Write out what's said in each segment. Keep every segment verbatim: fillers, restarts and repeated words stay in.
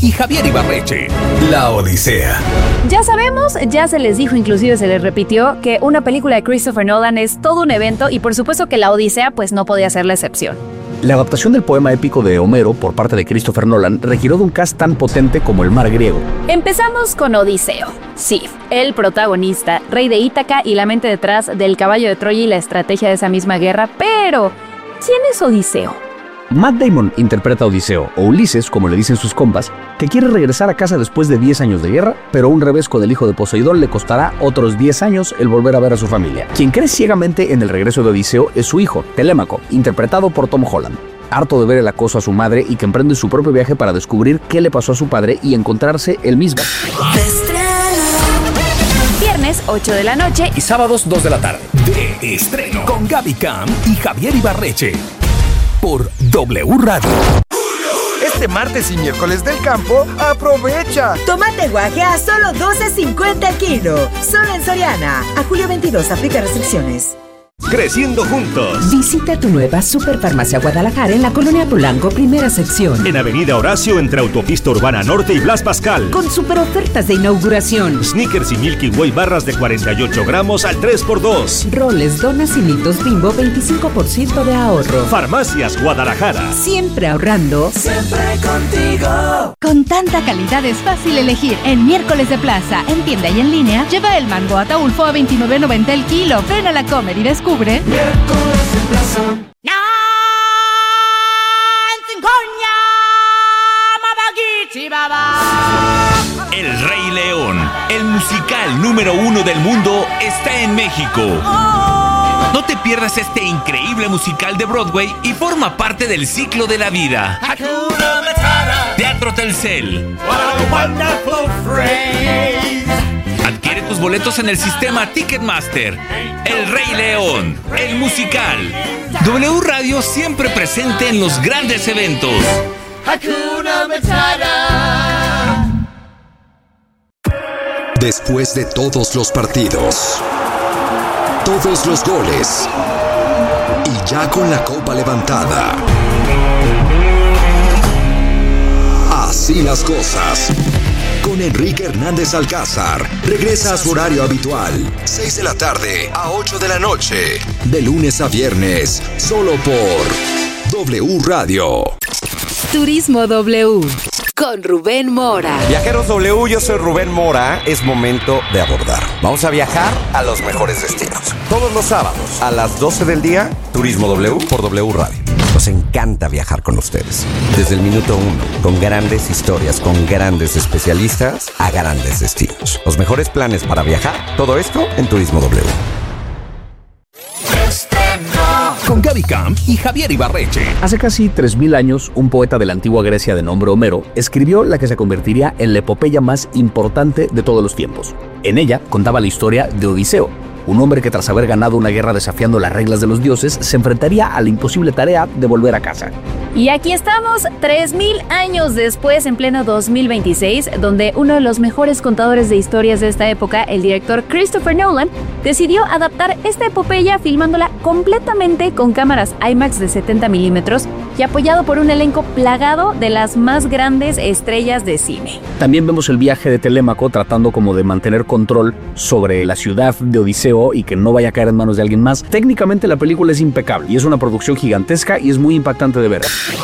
y Javier Ibarreche. La Odisea. Ya sabemos, ya se les dijo, inclusive se les repitió, que una película de Christopher Nolan es todo un evento y por supuesto que La Odisea pues no podía ser la excepción. La adaptación del poema épico de Homero por parte de Christopher Nolan requirió de un cast tan potente como el mar griego. Empezamos con Odiseo. Sif, el protagonista, rey de Ítaca y la mente detrás del caballo de Troya y la estrategia de esa misma guerra, pero ¿quién es Odiseo? Matt Damon interpreta a Odiseo, o Ulises, como le dicen sus compas, que quiere regresar a casa después de diez años de guerra, pero un revés con el hijo de Poseidón le costará otros diez años el volver a ver a su familia. Quien cree ciegamente en el regreso de Odiseo es su hijo, Telémaco, interpretado por Tom Holland. Harto de ver el acoso a su madre y que emprende su propio viaje para descubrir qué le pasó a su padre y encontrarse él mismo. Viernes, ocho de la noche y sábados, dos de la tarde. De estreno con Gaby Cam y Javier Ibarreche. Por W Radio. Este martes y miércoles del campo, aprovecha. Tomate guaje a solo doce cincuenta el kilo. Solo en Soriana. A julio veintidós, aplica restricciones. Creciendo juntos. Visita tu nueva Superfarmacia Guadalajara en la Colonia Polanco, primera sección. En Avenida Horacio, entre Autopista Urbana Norte y Blas Pascal. Con super ofertas de inauguración. Snickers y Milky Way barras de cuarenta y ocho gramos al tres por dos. Roles, donas y mitos Bimbo, veinticinco por ciento de ahorro. Farmacias Guadalajara. Siempre ahorrando. Siempre contigo. Con tanta calidad es fácil elegir. En Miércoles de Plaza, en tienda y en línea, lleva el mango Ataulfo a veintinueve noventa el kilo. Ven a la Comer y descubre. Miércoles de Plaza. El Rey León, el musical número uno del mundo, está en México. No te pierdas este increíble musical de Broadway y forma parte del ciclo de la vida. Teatro Telcel. Adquiere tus boletos en el sistema Ticketmaster. El Rey León, el musical. W Radio siempre presente en los grandes eventos. Hakuna Matata. Después de todos los partidos, todos los goles y ya con la copa levantada, así las cosas. Con Enrique Hernández Alcázar, regresa a su horario habitual, seis de la tarde a ocho de la noche, de lunes a viernes, solo por W Radio. Turismo W, con Rubén Mora. Viajeros W, yo soy Rubén Mora, es momento de abordar. Vamos a viajar a los mejores destinos. Todos los sábados, a las doce del día, Turismo W por W Radio. Nos encanta viajar con ustedes. Desde el minuto uno, con grandes historias, con grandes especialistas, a grandes destinos. Los mejores planes para viajar, todo esto en Turismo W. Con Gaby Cam y Javier Ibarreche. Hace casi tres mil años, un poeta de la antigua Grecia de nombre Homero escribió la que se convertiría en la epopeya más importante de todos los tiempos. En ella contaba la historia de Odiseo, un hombre que tras haber ganado una guerra desafiando las reglas de los dioses, se enfrentaría a la imposible tarea de volver a casa. Y aquí estamos, tres mil años después, en pleno dos mil veintiséis, donde uno de los mejores contadores de historias de esta época, el director Christopher Nolan, decidió adaptar esta epopeya filmándola completamente con cámaras IMAX de setenta milímetros y apoyado por un elenco plagado de las más grandes estrellas de cine. También vemos el viaje de Telémaco tratando como de mantener control sobre la ciudad de Odiseo y que no vaya a caer en manos de alguien más. Técnicamente la película es impecable y es una producción gigantesca y es muy impactante de ver.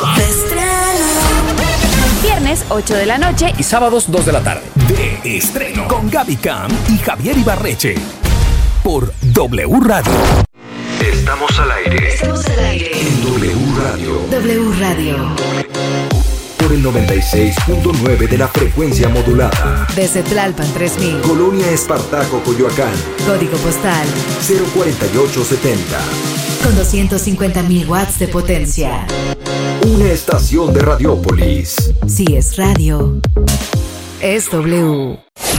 Viernes, ocho de la noche y sábados, dos de la tarde. De estreno con Gaby Cam y Javier Ibarreche. Por W Radio. Estamos al aire. Estamos al aire. En W Radio. W Radio. Por el noventa y seis punto nueve de la frecuencia modulada. Desde Tlalpan tres mil. Colonia Espartaco, Coyoacán. Código postal cero cuarenta y ocho setenta. Con doscientos cincuenta mil watts de potencia. Una estación de Radiópolis. Si es radio, es W.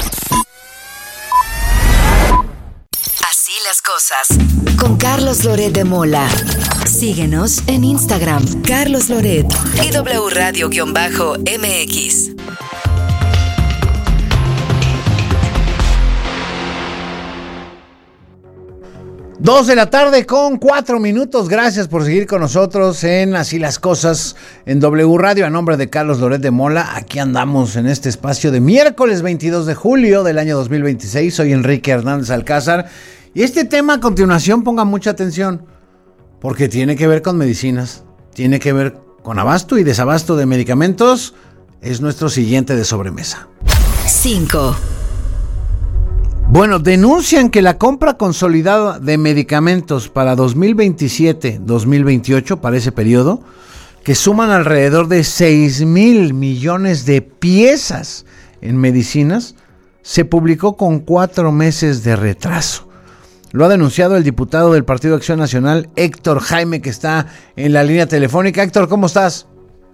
Así las cosas. Con Carlos Loret de Mola. Síguenos en Instagram, Carlos Loret y W Radio-M X. Dos de la tarde con cuatro minutos. Gracias por seguir con nosotros en Así las Cosas en W Radio. A nombre de Carlos Loret de Mola, aquí andamos en este espacio de miércoles veintidós de julio del año dos mil veintiséis. Soy Enrique Hernández Alcázar. Y este tema a continuación, ponga mucha atención, porque tiene que ver con medicinas, tiene que ver con abasto y desabasto de medicamentos. Es nuestro siguiente de sobremesa. cinco. Bueno, denuncian que la compra consolidada de medicamentos para dos mil veintisiete dos mil veintiocho, para ese periodo, que suman alrededor de seis mil millones de piezas en medicinas, se publicó con cuatro meses de retraso. Lo ha denunciado el diputado del Partido Acción Nacional, Héctor Jaime, que está en la línea telefónica. Héctor, ¿cómo estás?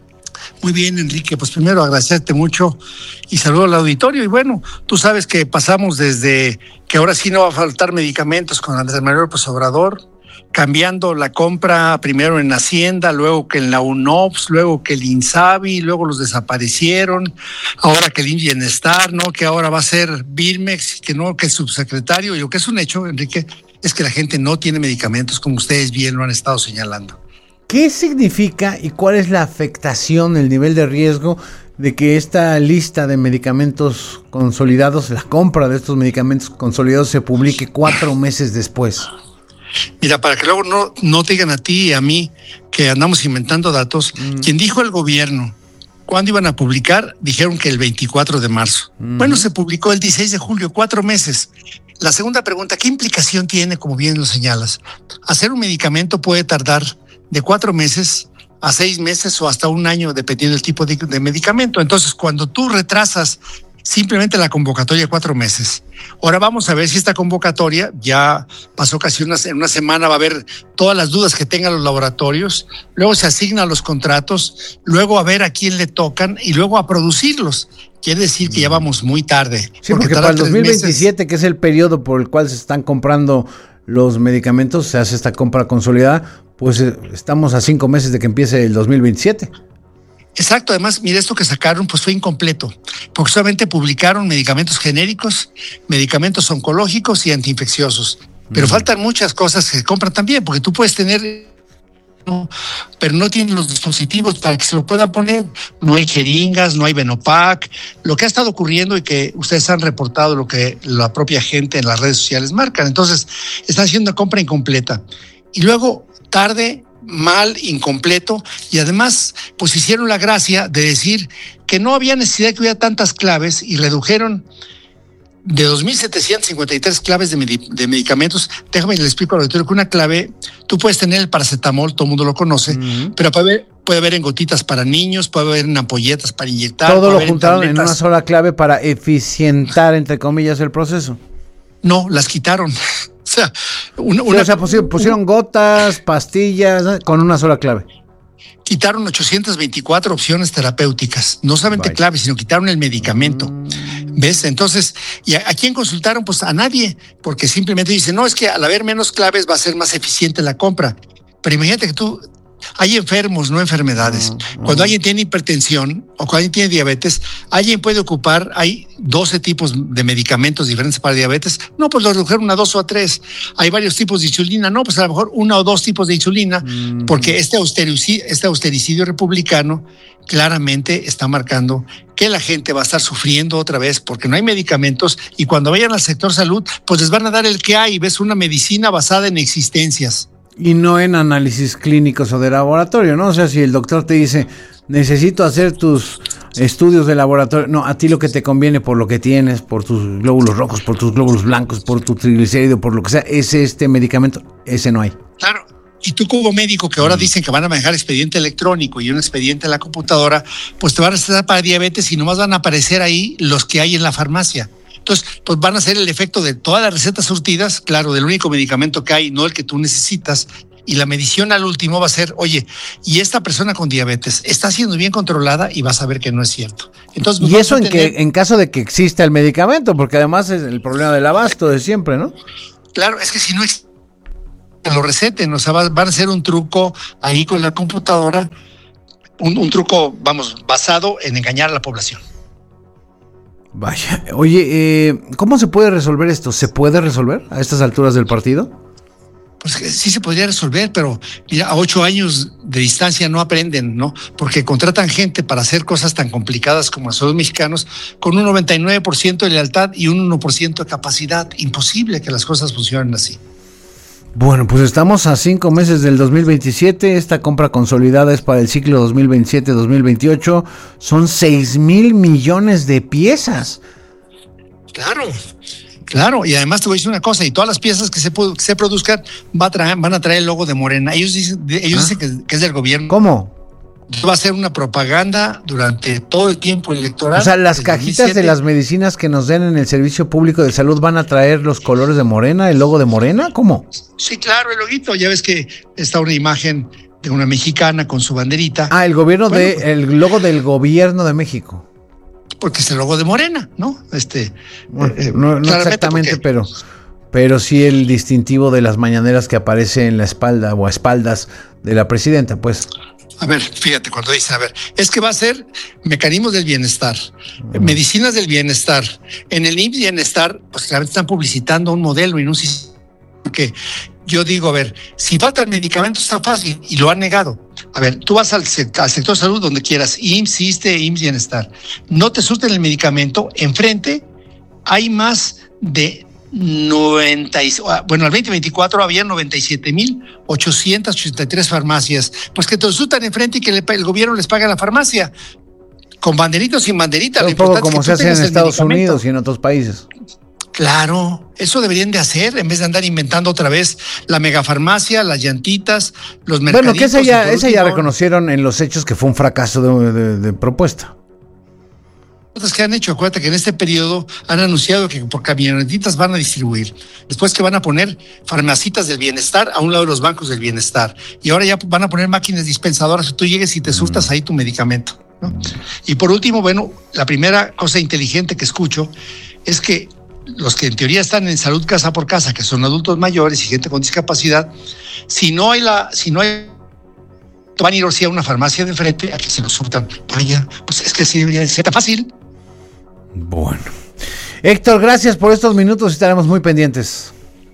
Muy bien, Enrique, pues primero agradecerte mucho y saludo al auditorio. Y bueno, tú sabes que pasamos desde que ahora sí no va a faltar medicamentos con Andrés Manuel López Obrador, cambiando la compra primero en Hacienda, luego que en la UNOPS, luego que el INSABI, luego los desaparecieron, ahora que el Bienestar, ¿no? Que ahora va a ser Birmex, que no, que el subsecretario. Y lo que es un hecho, Enrique, es que la gente no tiene medicamentos, como ustedes bien lo han estado señalando. ¿Qué significa y cuál es la afectación, el nivel de riesgo de que esta lista de medicamentos consolidados, la compra de estos medicamentos consolidados, se publique cuatro meses después? Mira, para que luego no, no te digan a ti y a mí que andamos inventando datos, mm. quien dijo el gobierno cuándo iban a publicar, dijeron que el veinticuatro de marzo. Mm. Bueno, se publicó el dieciséis de julio, cuatro meses. La segunda pregunta, ¿qué implicación tiene, como bien lo señalas? Hacer un medicamento puede tardar de cuatro meses a seis meses o hasta un año, dependiendo del tipo de, de medicamento. Entonces, cuando tú retrasas simplemente la convocatoria cuatro meses, ahora vamos a ver si esta convocatoria ya pasó casi una, en una semana, va a haber todas las dudas que tengan los laboratorios, luego se asignan los contratos, luego a ver a quién le tocan y luego a producirlos. Quiere decir que ya vamos muy tarde. Sí, porque, porque para el dos mil veintisiete, meses, que es el periodo por el cual se están comprando los medicamentos, se hace esta compra consolidada, pues estamos a cinco meses de que empiece el dos mil veintisiete. Exacto, además, mira, esto que sacaron pues fue incompleto, porque solamente publicaron medicamentos genéricos, medicamentos oncológicos y antiinfecciosos, pero mm. faltan muchas cosas que se compran también, porque tú puedes tener, ¿no? pero no tienen los dispositivos para que se lo puedan poner, no hay jeringas, no hay Benopac, lo que ha estado ocurriendo y que ustedes han reportado, lo que la propia gente en las redes sociales marcan. Entonces, están haciendo una compra incompleta. Y luego, tarde, mal, incompleto, y además pues hicieron la gracia de decir que no había necesidad de que hubiera tantas claves y redujeron de dos mil setecientas cincuenta y tres claves de, med- de medicamentos. Déjame le explico al auditorio que una clave, tú puedes tener el paracetamol, todo el mundo lo conoce, uh-huh. pero puede haber, puede haber en gotitas para niños, puede haber en ampolletas para inyectar. Todo lo juntaron en, en una sola clave para eficientar, entre comillas, el proceso. No, las quitaron. O sea, una, sí, una, o sea pusieron, pusieron gotas, pastillas, ¿eh? Con una sola clave. Quitaron ochocientas veinticuatro opciones terapéuticas, no solamente Vaya. claves, sino quitaron el medicamento. Mm. ¿Ves? Entonces, ¿y a, a quién consultaron? Pues a nadie, porque simplemente dicen, no, es que al haber menos claves va a ser más eficiente la compra. Pero imagínate que tú, hay enfermos, no enfermedades. Mm. Cuando alguien tiene hipertensión o cuando alguien tiene diabetes, alguien puede ocupar, hay doce tipos de medicamentos diferentes para diabetes. No, pues lo redujeron a dos o a tres. Hay varios tipos de insulina. No, pues a lo mejor uno o dos tipos de insulina, mm. porque este austericidio, este austericidio republicano claramente está marcando que la gente va a estar sufriendo otra vez porque no hay medicamentos, y cuando vayan al sector salud, pues les van a dar el que hay. Ves, una medicina basada en existencias. Y no en análisis clínicos o de laboratorio, ¿no? O sea, si el doctor te dice, necesito hacer tus estudios de laboratorio, no, a ti lo que te conviene por lo que tienes, por tus glóbulos rojos, por tus glóbulos blancos, por tu triglicérido, por lo que sea, es este medicamento, ese no hay. Claro. Y tú como médico, que ahora dicen que van a manejar expediente electrónico y un expediente en la computadora, pues te van a recetar para diabetes y nomás van a aparecer ahí los que hay en la farmacia. Entonces, pues van a hacer el efecto de todas las recetas surtidas, claro, del único medicamento que hay, no el que tú necesitas, y la medición al último va a ser, oye, y esta persona con diabetes está siendo bien controlada, y vas a ver que no es cierto. Entonces, y eso en tener... que en caso de que exista el medicamento, porque además es el problema del abasto de siempre, ¿no? Claro, es que si no existe, lo receten, o sea, va, van a hacer un truco ahí con la computadora, un, un truco, vamos, basado en engañar a la población. Vaya, oye, eh, ¿cómo se puede resolver esto? ¿Se puede resolver a estas alturas del partido? pues sí se podría resolver, pero mira, a ocho años de distancia no aprenden, ¿no? Porque contratan gente para hacer cosas tan complicadas como los mexicanos con un noventa y nueve por ciento de lealtad y un uno por ciento de capacidad. Imposible que las cosas funcionen así. Bueno, pues estamos a cinco meses del dos mil veintisiete. Esta compra consolidada es para el ciclo dos mil veintisiete dos mil veintiocho. Son seis mil millones de piezas. Claro. Claro, y además te voy a decir una cosa, y todas las piezas que se, que se produzcan va a traer, van a traer el logo de Morena. Ellos dicen, ellos ¿Ah? dicen que, que es del gobierno. ¿Cómo? Va a ser una propaganda durante todo el tiempo electoral. O sea, las cajitas dos mil siete de las medicinas que nos den en el Servicio Público de Salud van a traer los colores de Morena, el logo de Morena, ¿cómo? Sí, claro, el loguito. Ya ves que está una imagen de una mexicana con su banderita. Ah, el gobierno bueno, de, pues, el logo del gobierno de México. Porque es el logo de Morena, ¿no? Este, bueno, eh, no, no exactamente, porque... pero, pero sí el distintivo de las mañaneras que aparece en la espalda o a espaldas de la presidenta, pues. A ver, fíjate, cuando dicen, a ver, es que va a ser mecanismos del bienestar, uh-huh. medicinas del bienestar. En el I M S S Bienestar, pues claramente están publicitando un modelo y un sistema que yo digo, a ver, si faltan medicamentos está fácil y lo han negado. A ver, tú vas al, sector, al sector salud donde quieras, I M S S, ISSSTE, I M S S Bienestar. No te surten el medicamento, enfrente hay más de noventa, bueno, al veinte veinticuatro había noventa y siete mil ochocientas ochenta y tres farmacias. Pues que te lo surtan enfrente y que le, el gobierno les pague a la farmacia. Con banderita o sin banderita. Un poco como se hace en Estados Unidos y en otros países. Claro, eso deberían de hacer en vez de andar inventando otra vez la megafarmacia, las llantitas, los mercaditos. Bueno, que esa ya, esa ya reconocieron en los hechos que fue un fracaso de, de, de propuesta. Cosas que han hecho, acuérdate que en este periodo han anunciado que por camionetitas van a distribuir, después que van a poner farmacitas del bienestar a un lado de los bancos del bienestar, y ahora ya van a poner máquinas dispensadoras que tú llegues y te surtas mm. ahí tu medicamento, ¿no? Y por último, bueno, la primera cosa inteligente que escucho es que los que en teoría están en salud casa por casa, que son adultos mayores y gente con discapacidad, si no hay la, si no hay, van a ir a una farmacia de frente a que se los surtan. Vaya, pues es que sí debería ser tan fácil. Bueno. Héctor, gracias por estos minutos, estaremos muy pendientes.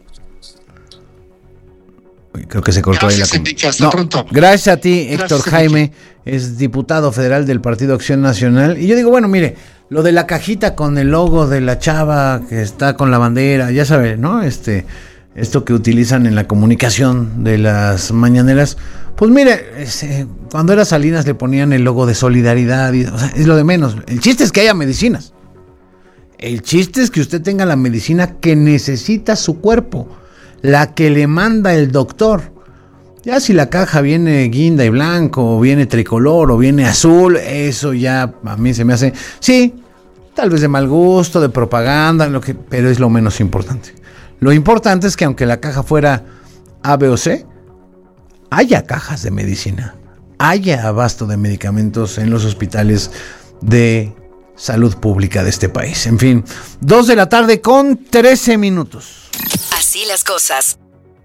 Creo que se cortó gracias, ahí la Enrique, hasta no, pronto. Gracias a ti, Héctor gracias, Jaime, Enrique. Es diputado federal del Partido Acción Nacional. Y yo digo, bueno, mire, lo de la cajita con el logo de la chava que está con la bandera, ya sabe, ¿no? Este, esto que utilizan en la comunicación de las mañaneras. Pues mire, ese, cuando era Salinas le ponían el logo de solidaridad, y, o sea, es lo de menos. El chiste es que haya medicinas. El chiste es que usted tenga la medicina que necesita su cuerpo, la que le manda el doctor. Ya si la caja viene guinda y blanco, o viene tricolor, o viene azul, eso ya a mí se me hace, sí, tal vez de mal gusto, de propaganda, lo que, pero es lo menos importante. Lo importante es que aunque la caja fuera A, B o C, haya cajas de medicina, haya abasto de medicamentos en los hospitales de salud pública de este país. En fin, dos de la tarde con trece minutos. Así las cosas.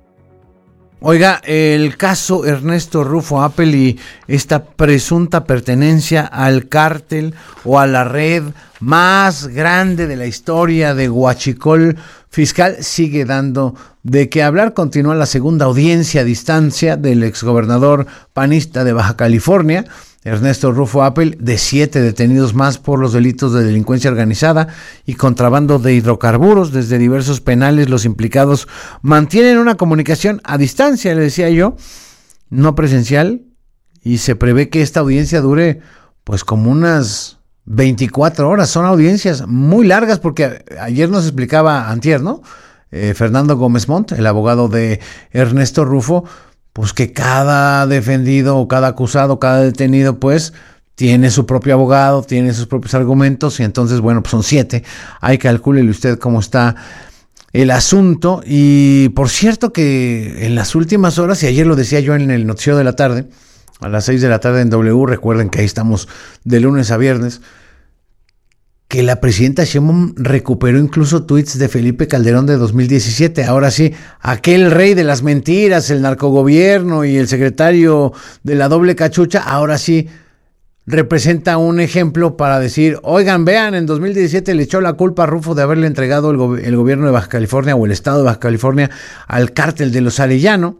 Oiga, el caso Ernesto Rufo Appel y esta presunta pertenencia al cártel o a la red más grande de la historia de Huachicol Fiscal sigue dando de qué hablar. Continúa la segunda audiencia a distancia del exgobernador panista de Baja California, Ernesto Rufo Appel, de siete detenidos más por los delitos de delincuencia organizada y contrabando de hidrocarburos. Desde diversos penales los implicados mantienen una comunicación a distancia, le decía yo, no presencial, y se prevé que esta audiencia dure pues como unas veinticuatro horas. Son audiencias muy largas porque ayer nos explicaba, antier, ¿no? Eh, Fernando Gómez Montt, el abogado de Ernesto Rufo, pues que cada defendido o cada acusado, cada detenido, pues tiene su propio abogado, tiene sus propios argumentos, y entonces, bueno, pues son siete. Ahí calcúlele usted cómo está el asunto. Y por cierto que en las últimas horas, y ayer lo decía yo en el noticiero de la tarde, a las seis de la tarde en W, recuerden que ahí estamos de lunes a viernes, que la presidenta Sheinbaum recuperó incluso tweets de Felipe Calderón de dos mil diecisiete. Ahora sí, aquel rey de las mentiras, el narcogobierno y el secretario de la doble cachucha, ahora sí representa un ejemplo para decir, oigan, vean, en dos mil diecisiete le echó la culpa a Rufo de haberle entregado el, go- el gobierno de Baja California o el estado de Baja California al cártel de los Arellano.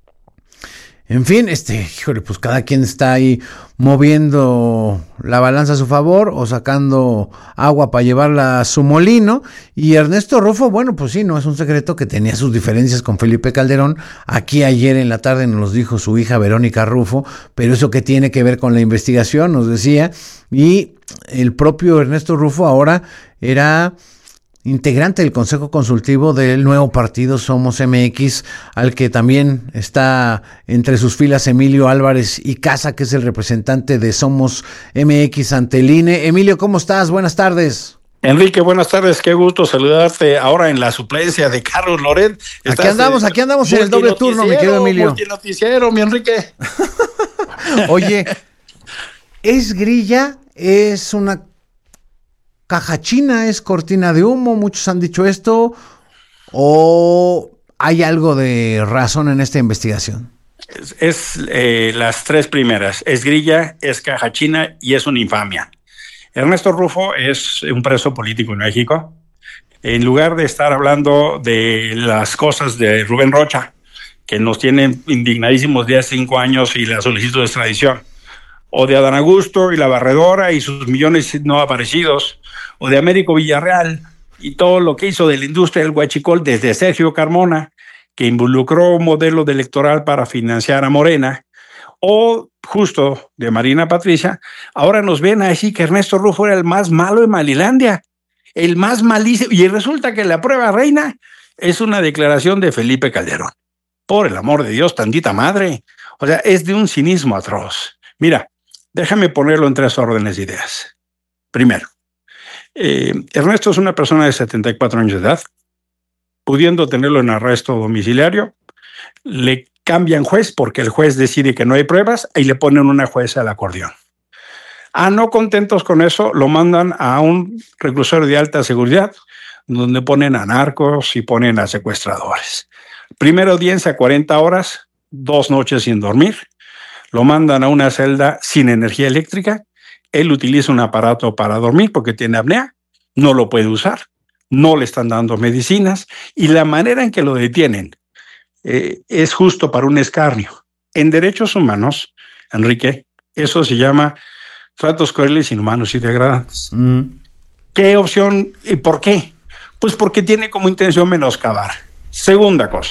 En fin, este, híjole, pues cada quien está ahí moviendo la balanza a su favor o sacando agua para llevarla a su molino. Y Ernesto Rufo, bueno, pues sí, no es un secreto que tenía sus diferencias con Felipe Calderón. Aquí ayer en la tarde nos dijo su hija Verónica Rufo, pero eso que tiene que ver con la investigación, nos decía. Y el propio Ernesto Rufo ahora era integrante del Consejo Consultivo del nuevo partido Somos M X, al que también está entre sus filas Emilio Álvarez y Casa, que es el representante de Somos M X ante el I N E. Emilio, ¿cómo estás? Buenas tardes. Enrique, buenas tardes, qué gusto saludarte ahora en la suplencia de Carlos Loret. Aquí andamos, aquí andamos en el doble turno, mi querido Emilio. Multinoticiero, mi Enrique. Oye, ¿es grilla? ¿Es una caja china? ¿Es cortina de humo? Muchos han dicho esto. ¿O hay algo de razón en esta investigación? Es, es eh, las tres primeras. Es grilla, es caja china y es una infamia. Ernesto Rufo es un preso político en México. En lugar de estar hablando de las cosas de Rubén Rocha, que nos tienen indignadísimos de hace cinco años y la solicitud de extradición, o de Adán Augusto y la barredora y sus millones no aparecidos, o de Américo Villarreal y todo lo que hizo de la industria del huachicol desde Sergio Carmona, que involucró un modelo de electoral para financiar a Morena, o justo de Marina Patricia. Ahora nos ven a decir que Ernesto Rufo era el más malo de Malilandia, el más malísimo, y resulta que la prueba reina es una declaración de Felipe Calderón. Por el amor de Dios, tantita madre. O sea, es de un cinismo atroz. Mira, déjame ponerlo en tres órdenes de ideas. Primero, eh, Ernesto es una persona de setenta y cuatro años de edad, pudiendo tenerlo en arresto domiciliario, le cambian juez porque el juez decide que no hay pruebas y le ponen una jueza al acordeón. Ah, no contentos con eso, lo mandan a un reclusorio de alta seguridad, donde ponen a narcos y ponen a secuestradores. Primera audiencia, cuarenta horas, dos noches sin dormir. Lo mandan a una celda sin energía eléctrica. Él utiliza un aparato para dormir porque tiene apnea, no lo puede usar, no le están dando medicinas y la manera en que lo detienen eh, es justo para un escarnio. En derechos humanos, Enrique, eso se llama tratos crueles, inhumanos y degradantes. Mm. ¿Qué opción y por qué? Pues porque tiene como intención menoscabar. Segunda cosa,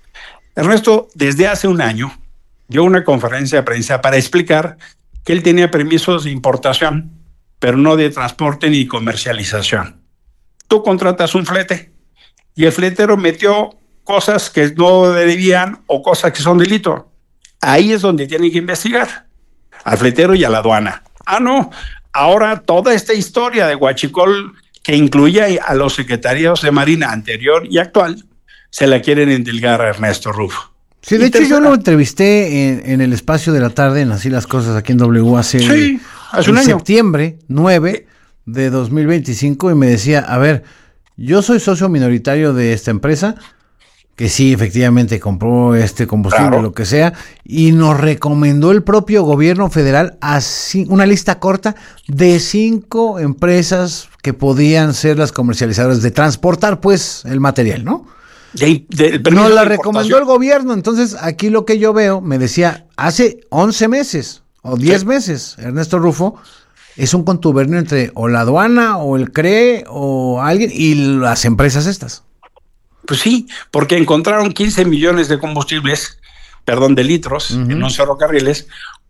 Ernesto desde hace un año dio una conferencia de prensa para explicar que él tenía permisos de importación, pero no de transporte ni comercialización. Tú contratas un flete y el fletero metió cosas que no debían o cosas que son delito. Ahí es donde tienen que investigar al fletero y a la aduana. Ah, no, ahora toda esta historia de huachicol que incluía a los secretarios de Marina anterior y actual, se la quieren endilgar a Ernesto Rufo. Sí, de y hecho tercera, yo lo entrevisté en, en el espacio de la tarde, en Así las Cosas, aquí en W hace, sí, hace un en año. septiembre nueve de dos mil veinticinco, y me decía, a ver, yo soy socio minoritario de esta empresa, que sí, efectivamente compró este combustible, claro, lo que sea, y nos recomendó el propio gobierno federal así, una lista corta de cinco empresas que podían ser las comercializadoras de transportar, pues, el material, ¿no? De, de, de Nos la recomendó el gobierno. Entonces, aquí lo que yo veo, me decía, hace once meses o diez sí. meses, Ernesto Rufo, es un contubernio entre o la aduana o el C R E o alguien y las empresas estas. Pues sí, porque encontraron quince millones de combustibles, perdón, de litros, uh-huh, en los ferrocarriles,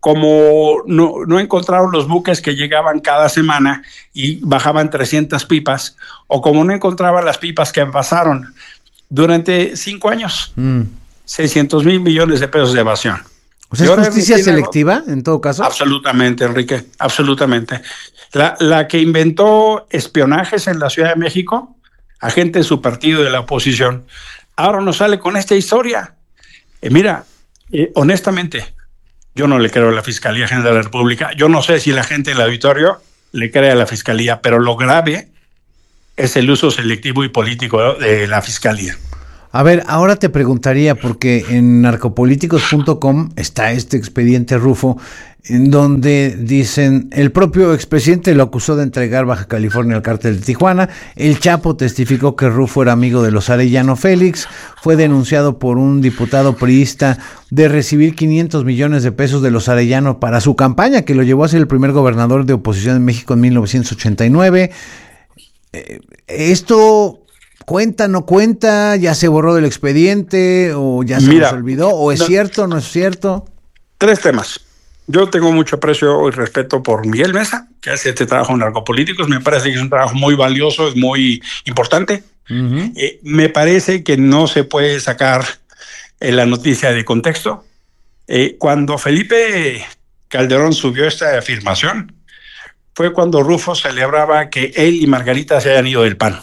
como no, no encontraron los buques que llegaban cada semana y bajaban trescientas pipas, o como no encontraban las pipas que pasaron durante cinco años, mm. seiscientos mil millones de pesos de evasión. O sea, ¿es justicia selectiva en todo caso? Absolutamente, Enrique, absolutamente. La, la que inventó espionajes en la Ciudad de México, agente de su partido de la oposición, ahora nos sale con esta historia. Eh, mira, eh, honestamente, yo no le creo a la Fiscalía General de la República. Yo no sé si la gente del auditorio le cree a la Fiscalía, pero lo grave es el uso selectivo y político de la Fiscalía. A ver, ahora te preguntaría, porque en narcopolíticos punto com está este expediente Rufo, en donde dicen, el propio expresidente lo acusó de entregar Baja California al cártel de Tijuana, el Chapo testificó que Rufo era amigo de los Arellano Félix, fue denunciado por un diputado priista de recibir quinientos millones de pesos de los Arellano para su campaña, que lo llevó a ser el primer gobernador de oposición en México en mil novecientos ochenta y nueve. Eh, esto... ¿Cuenta, no cuenta? ¿Ya se borró del expediente? ¿O ya se Mira, nos olvidó? ¿O es no, cierto, no es cierto? Tres temas. Yo tengo mucho aprecio y respeto por Miguel Mesa, que hace este trabajo en narcopolíticos. Me parece que es un trabajo muy valioso, es muy importante. Uh-huh. Eh, me parece que no se puede sacar eh, la noticia de contexto. Eh, cuando Felipe Calderón subió esta afirmación, fue cuando Rufo celebraba que él y Margarita se hayan ido del P A N,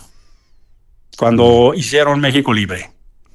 cuando hicieron México Libre.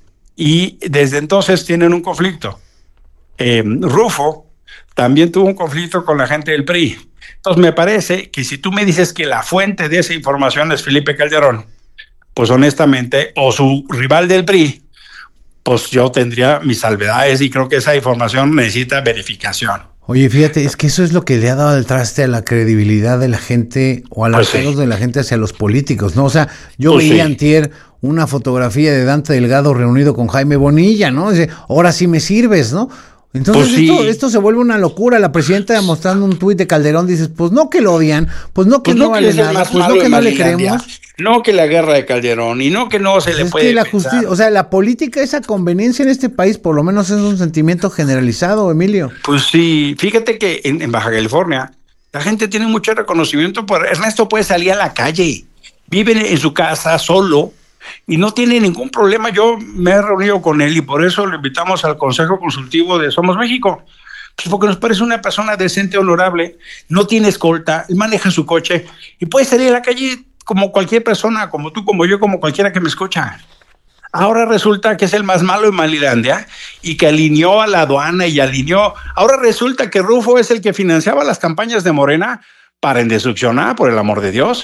Y desde entonces tienen un conflicto. Eh, Rufo también tuvo un conflicto con la gente del P R I. Entonces me parece que si tú me dices que la fuente de esa información es Felipe Calderón, pues honestamente, o su rival del P R I, pues yo tendría mis salvedades y creo que esa información necesita verificación. Oye, fíjate, es que eso es lo que le ha dado el traste a la credibilidad de la gente o a los pues sí. de la gente hacia los políticos, ¿no? O sea, yo pues veía sí. antier una fotografía de Dante Delgado reunido con Jaime Bonilla, ¿no? Dice, ahora sí me sirves, ¿no? Entonces pues esto, sí. esto se vuelve una locura. La presidenta mostrando un tuit de Calderón, dices, pues no que lo odian, pues no que pues no, no vale nada, pues no que no le creemos. No que la guerra de Calderón y no que no se le es puede que la justicia, o sea, la política, esa conveniencia en este país, por lo menos es un sentimiento generalizado, Emilio. Pues sí, fíjate que en, en Baja California la gente tiene mucho reconocimiento por Ernesto. Puede salir a la calle, vive en su casa solo y no tiene ningún problema. Yo me he reunido con él y por eso lo invitamos al Consejo Consultivo de Somos México. Pues porque nos parece una persona decente, honorable, no tiene escolta, él maneja su coche y puede salir a la calle como cualquier persona, como tú, como yo, como cualquiera que me escucha. Ahora resulta que es el más malo en Malilandia y que alineó a la aduana y alineó. Ahora resulta que Rufo es el que financiaba las campañas de Morena para indestruccionar, por el amor de Dios.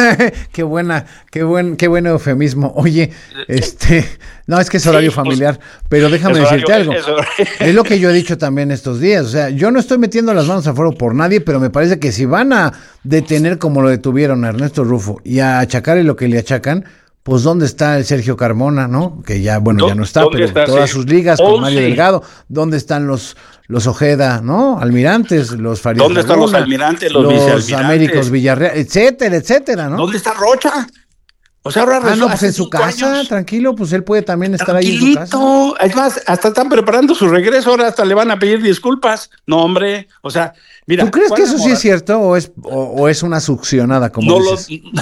Qué buena, qué buen, qué buen eufemismo. Oye, este, no, es que es horario sí, familiar, pues, pero déjame decirte horario, algo. Es, es lo que yo he dicho también estos días. O sea, yo no estoy metiendo las manos a fuego por nadie, pero me parece que si van a detener como lo detuvieron a Ernesto Rufo y a achacarle lo que le achacan, pues ¿dónde está el Sergio Carmona, no? Que ya, bueno, ya no está, pero está, todas sí. sus ligas oh, con Mario sí. Delgado. ¿Dónde están los los Ojeda, no? Almirantes, los Farías ¿Dónde están los almirantes, los, los vicealmirantes? Américos Villarreal, etcétera, etcétera, ¿no? ¿Dónde está Rocha? O sea, ahora ah, no, pues en su casa, años. tranquilo, pues él puede también estar ahí en su casa. Es más, hasta están preparando su regreso, ahora hasta le van a pedir disculpas. No, hombre, o sea, mira. ¿Tú crees que eso sí es cierto o es o, o es una succionada, como no dices? Lo...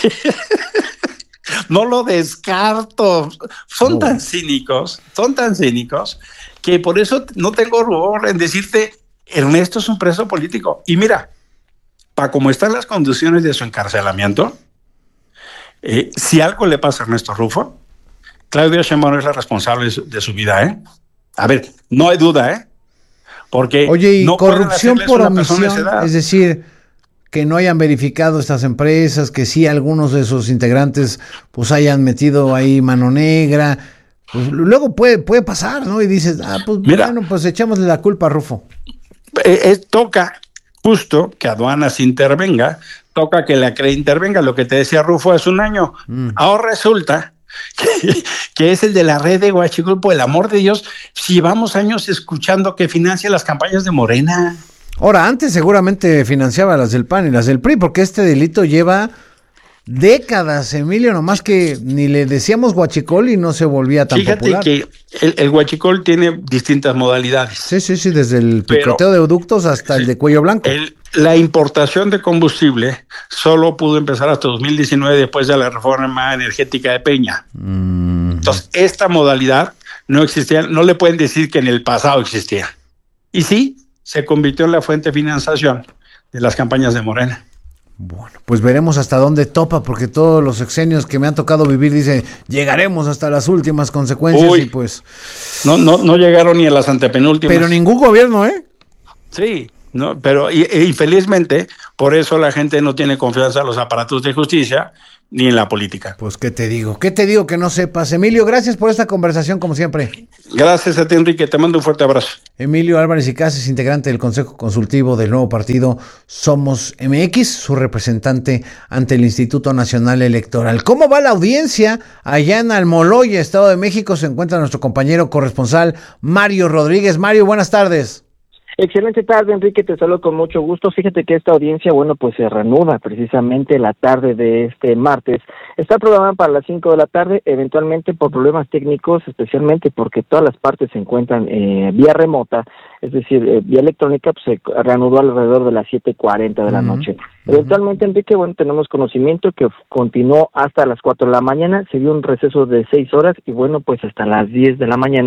No lo descarto. Son no. tan cínicos, son tan cínicos, que por eso no tengo horror en decirte, Ernesto es un preso político. Y mira, para cómo están las condiciones de su encarcelamiento, eh, si algo le pasa a Ernesto Rufo, Claudia Sheinbaum es la responsable de su, de su vida, ¿eh? A ver, no hay duda, ¿eh? Porque Oye, y no corrupción por omisión, es decir, que no hayan verificado estas empresas, que sí algunos de sus integrantes pues hayan metido ahí mano negra, pues luego puede, puede pasar, ¿no? Y dices, ah, pues Mira, bueno, pues echámosle la culpa a Rufo. Eh, eh, toca justo que aduanas intervenga, toca que la C R E intervenga, lo que te decía Rufo hace un año. Mm. Ahora resulta que, que es el de la red de Huachicol, por el amor de Dios, si llevamos años escuchando que financia las campañas de Morena. Ahora, antes seguramente financiaba las del P A N y las del P R I, porque este delito lleva décadas, Emilio, nomás que ni le decíamos huachicol y no se volvía tan Fíjate popular. Fíjate que el, el huachicol tiene distintas modalidades. Sí, sí, sí, desde el picoteo de ductos hasta sí, el de cuello blanco. El, la importación de combustible solo pudo empezar hasta dos mil diecinueve después de la reforma energética de Peña. Mm. Entonces, esta modalidad no existía, no le pueden decir que en el pasado existía. Y sí, se convirtió en la fuente de financiación de las campañas de Morena. Bueno, pues veremos hasta dónde topa, porque todos los sexenios que me han tocado vivir dicen, llegaremos hasta las últimas consecuencias. Uy, y pues... No, no, no llegaron ni a las antepenúltimas. Pero ningún gobierno, ¿eh? Sí, no, pero y, y felizmente Por eso la gente no tiene confianza en los aparatos de justicia ni en la política. Pues, ¿qué te digo? ¿Qué te digo que no sepas? Emilio, gracias por esta conversación, como siempre. Gracias a ti, Enrique. Te mando un fuerte abrazo. Emilio Álvarez y Casas, integrante del Consejo Consultivo del nuevo partido Somos M X, su representante ante el Instituto Nacional Electoral. ¿Cómo va la audiencia allá en Almoloya, Estado de México? Se encuentra nuestro compañero corresponsal Mario Rodríguez. Mario, buenas tardes. Excelente tarde, Enrique, te saludo con mucho gusto. Fíjate que esta audiencia, bueno, pues se reanuda precisamente la tarde de este martes. Está programada para las cinco de la tarde, eventualmente por problemas técnicos, especialmente porque todas las partes se encuentran eh, vía remota, es decir, eh, vía electrónica, pues se reanudó alrededor de las siete cuarenta de la uh-huh. noche. Uh-huh. Eventualmente, Enrique, bueno, tenemos conocimiento que continuó hasta las cuatro de la mañana, se dio un receso de seis horas y bueno, pues hasta las diez de la mañana